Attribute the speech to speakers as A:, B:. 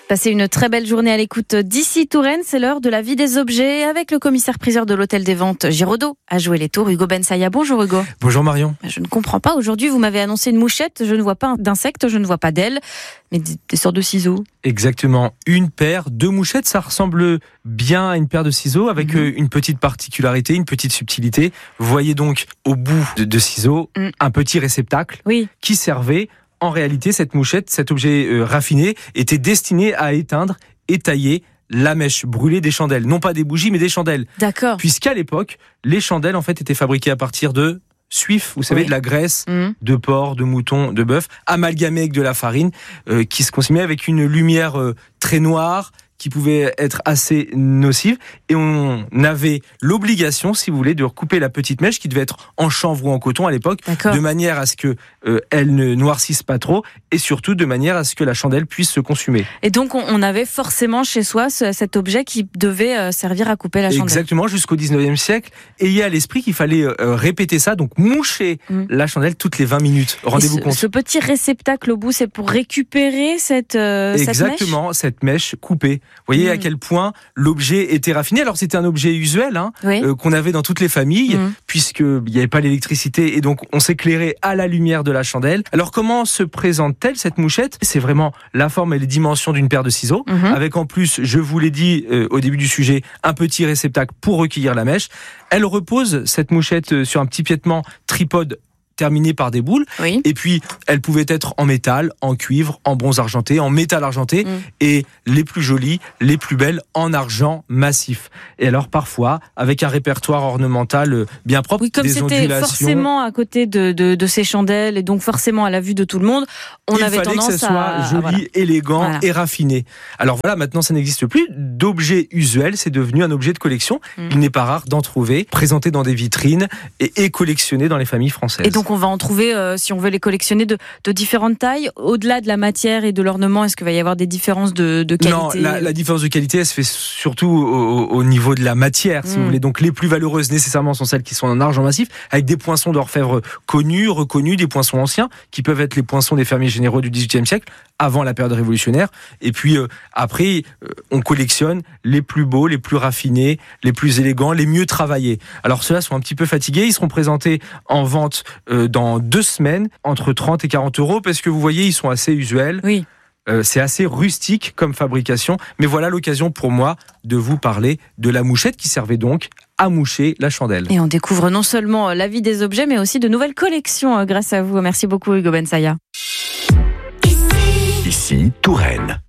A: Passez une très belle journée à l'écoute d'ici Touraine. C'est l'heure de la vie des objets avec le commissaire-priseur de l'hôtel des ventes Giraudeau à jouer les tours. Hugo Bensaya. Bonjour Hugo.
B: Bonjour Marion.
A: Je ne comprends pas. Aujourd'hui, vous m'avez annoncé une mouchette. Je ne vois pas d'insectes, je ne vois pas d'ailes, mais des sortes de ciseaux.
B: Exactement. Une paire de mouchettes, ça ressemble bien à une paire de ciseaux avec une petite particularité, une petite subtilité. Vous voyez donc au bout de ciseaux un petit réceptacle qui servait. En réalité, cette mouchette, cet objet raffiné, était destiné à éteindre et tailler la mèche brûlée des chandelles. Non pas des bougies, mais des chandelles.
A: D'accord.
B: Puisqu'à l'époque, les chandelles, en fait, étaient fabriquées à partir de suif, vous savez, de la graisse de porc, de mouton, de bœuf, amalgamée avec de la farine, qui se consommait avec une lumière très noire, qui pouvait être assez nocive, et on avait l'obligation, si vous voulez, de recouper la petite mèche qui devait être en chanvre ou en coton à l'époque, de manière à ce que elle ne noircisse pas trop, et surtout de manière à ce que la chandelle puisse se consumer.
A: Et donc on avait forcément chez soi cet objet qui devait servir à couper la chandelle.
B: Exactement, jusqu'au 19e siècle. Ayez à l'esprit qu'il fallait répéter ça, donc moucher la chandelle toutes les 20 minutes. Rendez-vous compte.
A: Ce petit réceptacle au bout, c'est pour récupérer cette mèche.
B: Exactement, cette mèche coupée. Vous voyez à quel point l'objet était raffiné. Alors c'était un objet usuel qu'on avait dans toutes les familles, puisqu'il n'y avait pas l'électricité, et donc on s'éclairait à la lumière de la chandelle. Alors comment se présente-t-elle cette mouchette ? C'est vraiment la forme et les dimensions d'une paire de ciseaux, avec en plus, je vous l'ai dit au début du sujet, un petit réceptacle pour recueillir la mèche. Elle repose, cette mouchette, sur un petit piétement tripode terminée par des boules, et puis elle pouvait être en métal, en cuivre, en bronze argenté, en métal argenté, et les plus jolies, les plus belles, en argent massif. Et alors parfois, avec un répertoire ornemental bien propre,
A: comme
B: des
A: c'était
B: ondulations,
A: forcément à côté de ces chandelles, et donc forcément à la vue de tout le monde, il avait tendance
B: que ce soit joli, élégant et raffiné. Alors voilà, maintenant ça n'existe plus. D'objet usuel, c'est devenu un objet de collection. Il n'est pas rare d'en trouver, présenté dans des vitrines et collectionné dans les familles françaises.
A: Et donc on va en trouver, si on veut les collectionner, de différentes tailles. Au-delà de la matière et de l'ornement, est-ce qu'il va y avoir des différences de qualité ?
B: Non, la différence de qualité, elle se fait surtout au niveau de la matière, si vous voulez. Donc les plus valeureuses, nécessairement, sont celles qui sont en argent massif, avec des poinçons d'orfèvre connus, reconnus, des poinçons anciens, qui peuvent être les poinçons des fermiers généraux du XVIIIe siècle, avant la période révolutionnaire. Et puis après, on collectionne les plus beaux, les plus raffinés, les plus élégants, les mieux travaillés. Alors ceux-là sont un petit peu fatigués, ils seront présentés en vente dans 2 semaines, entre 30 et 40 euros, parce que vous voyez, ils sont assez usuels. C'est assez rustique comme fabrication, mais voilà l'occasion pour moi de vous parler de la mouchette qui servait donc à moucher la chandelle.
A: Et on découvre non seulement la vie des objets, mais aussi de nouvelles collections grâce à vous. Merci beaucoup Hugo Bensaya.
C: Ici Touraine.